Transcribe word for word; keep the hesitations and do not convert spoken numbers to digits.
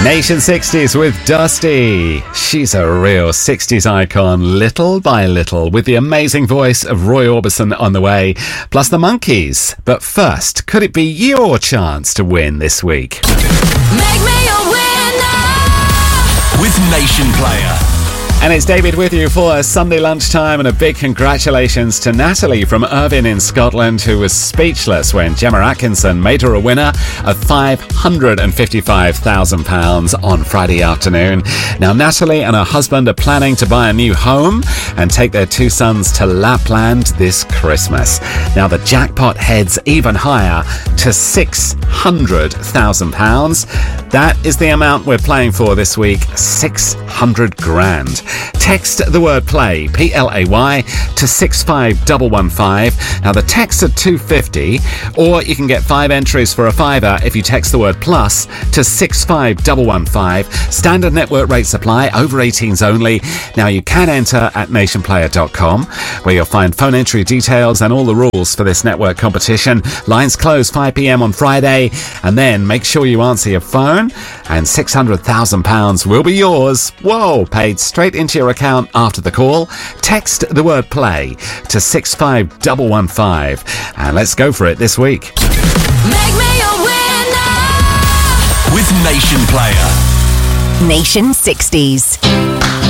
Nation sixties with Dusty. She's a real sixties icon, little by little, with the amazing voice of Roy Orbison on the way, plus the Monkees. But first, could it be your chance to win this week? Make me a winner with Nation Player. And it's David with you for a Sunday lunchtime, and a big congratulations to Natalie from Irvine in Scotland, who was speechless when Gemma Atkinson made her a winner of five hundred fifty-five thousand pounds on Friday afternoon. Now, Natalie and her husband are planning to buy a new home and take their two sons to Lapland this Christmas. Now, the jackpot heads even higher to six hundred thousand pounds. That is the amount we're playing for this week, six hundred grand. Text the word play, P L A Y, to six five one one five. Now, the texts are two hundred fifty, or you can get five entries for a fiver if you text the word plus to six five one one five. Standard network rates apply, over eighteens only. Now, you can enter at nation player dot com, where you'll find phone entry details and all the rules for this network competition. Lines close five p.m. on Friday, and then make sure you answer your phone, and six hundred thousand pounds will be yours. Whoa, paid straight into your account after the call. Text the word play to six five one one five, and let's go for it this week. Make me a winner with Nation Player. Nation sixties.